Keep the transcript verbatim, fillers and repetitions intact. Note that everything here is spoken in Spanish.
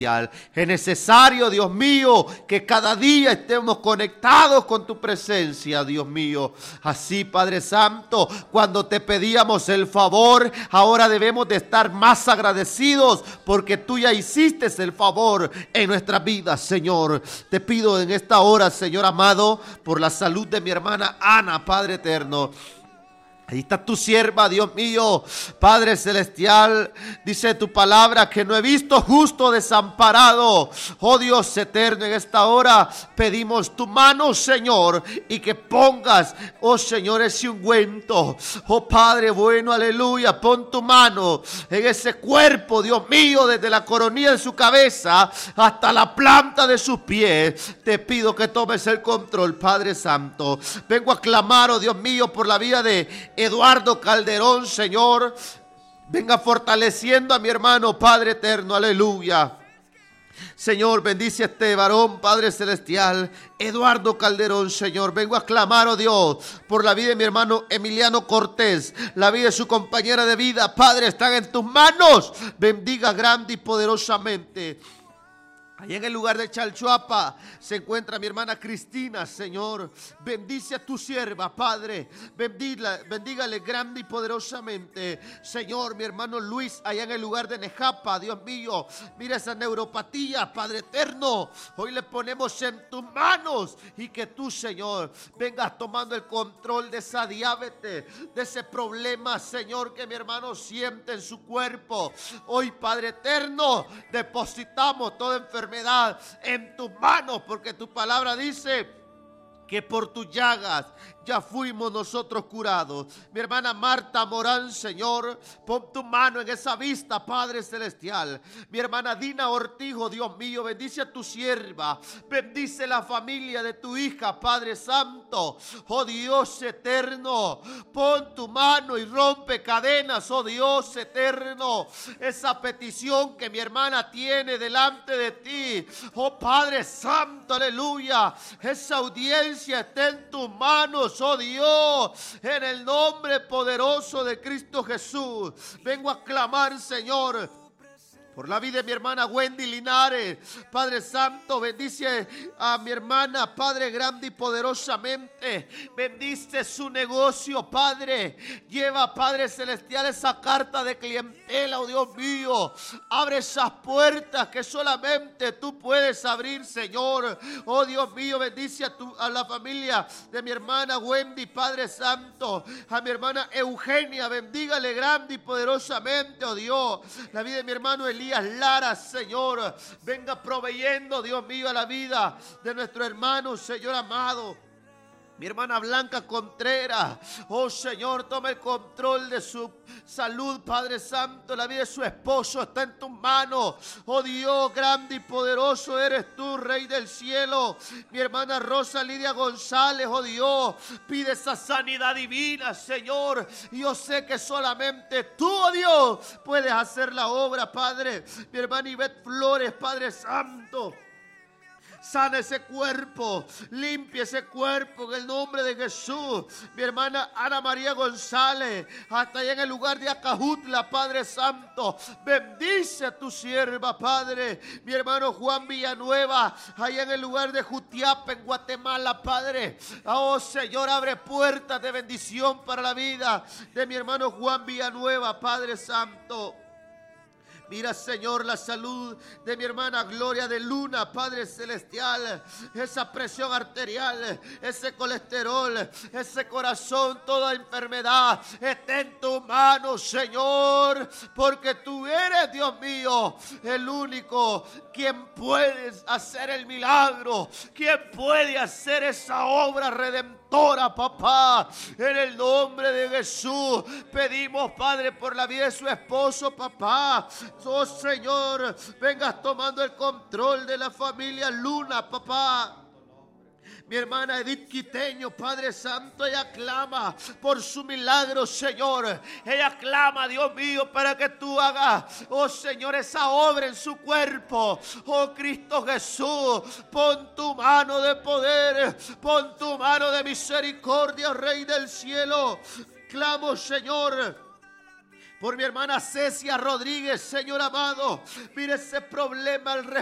Es necesario, Dios mío, que cada día estemos conectados con tu presencia, Dios mío. Así, Padre Santo, cuando te pedíamos el favor, ahora debemos de estar más agradecidos porque tú ya hiciste el favor en nuestras vidas, Señor. Te pido en esta hora, Señor amado, por la salud de mi hermana Ana, Padre eterno. Ahí está tu sierva, Dios mío, Padre celestial. Dice tu palabra que no he visto justo desamparado. Oh Dios eterno, en esta hora pedimos tu mano, Señor, y que pongas, oh Señor, ese ungüento. Oh Padre bueno, aleluya, pon tu mano en ese cuerpo, Dios mío, desde la coronilla de su cabeza hasta la planta de sus pies. Te pido que tomes el control, Padre Santo. Vengo a clamar, oh Dios mío, por la vida de Eduardo Calderón, Señor. Venga fortaleciendo a mi hermano, Padre eterno, aleluya. Señor, bendice a este varón, Padre celestial, Eduardo Calderón, Señor. Vengo a clamar, oh Dios, por la vida de mi hermano Emiliano Cortés, la vida de su compañera de vida. Padre, están en tus manos. Bendiga grande y poderosamente. Allá en el lugar de Chalchuapa se encuentra mi hermana Cristina, Señor. Bendice a tu sierva, Padre. Bendígala, bendígale grande y poderosamente. Señor, mi hermano Luis, allá en el lugar de Nejapa, Dios mío. Mira esa neuropatía, Padre eterno. Hoy le ponemos en tus manos y que tú, Señor, vengas tomando el control de esa diabetes, de ese problema, Señor, que mi hermano siente en su cuerpo. Hoy, Padre eterno, depositamos toda enfermedad en tus manos, porque tu palabra dice que por tus llagas ya fuimos nosotros curados. Mi hermana Marta Morán, Señor, pon tu mano en esa vista, Padre celestial. Mi hermana Dina Ortijo, Dios mío, bendice a tu sierva, bendice la familia de tu hija, Padre Santo. Oh Dios eterno, pon tu mano y rompe cadenas, oh Dios eterno. Esa petición que mi hermana tiene delante de ti, oh Padre Santo, aleluya. Esa audiencia está en tus manos, oh Dios, en el nombre poderoso de Cristo Jesús. Vengo a clamar, Señor, por la vida de mi hermana Wendy Linares. Padre Santo, bendice a mi hermana, Padre, grande y poderosamente. Bendice su negocio, Padre. Lleva, Padre celestial, esa carta de clientela, oh Dios mío. Abre esas puertas que solamente tú puedes abrir, Señor. Oh Dios mío, bendice a, tu, a la familia de mi hermana Wendy, Padre Santo. A mi hermana Eugenia, bendígale grande y poderosamente, oh Dios. La vida de mi hermano Elías Elías Lara, Señor, venga proveyendo, Dios mío, a la vida de nuestro hermano, Señor amado. Mi hermana Blanca Contreras, oh Señor, toma el control de su salud, Padre Santo. La vida de su esposo está en tus manos. Oh Dios, grande y poderoso eres tú, Rey del cielo. Mi hermana Rosa Lidia González, oh Dios, pide esa sanidad divina, Señor. Yo sé que solamente tú, oh Dios, puedes hacer la obra, Padre. Mi hermana Ivette Flores, Padre Santo, sana ese cuerpo, limpia ese cuerpo en el nombre de Jesús. Mi hermana Ana María González, hasta allá en el lugar de Acajutla, Padre Santo, bendice a tu sierva, Padre. Mi hermano Juan Villanueva, allá en el lugar de Jutiapa, en Guatemala, Padre. Oh Señor, abre puertas de bendición para la vida de mi hermano Juan Villanueva, Padre Santo. Mira, Señor, la salud de mi hermana Gloria de Luna, Padre celestial. Esa presión arterial, ese colesterol, ese corazón, toda enfermedad está en tu mano, Señor. Porque tú eres, Dios mío, el único quien puede hacer el milagro, quien puede hacer esa obra redentora, papá. En el nombre de Jesús pedimos, Padre, por la vida de su esposo, papá. Oh Señor, vengas tomando el control de la familia Luna, papá. Mi hermana Edith Quiteño, Padre Santo, ella clama por su milagro, Señor. Ella clama, Dios mío, para que tú hagas, oh Señor, esa obra en su cuerpo. Oh Cristo Jesús, pon tu mano de poder, pon tu mano de misericordia, Rey del cielo. Clamo, Señor, por mi hermana Cecia Rodríguez, Señor amado. Mire ese problema al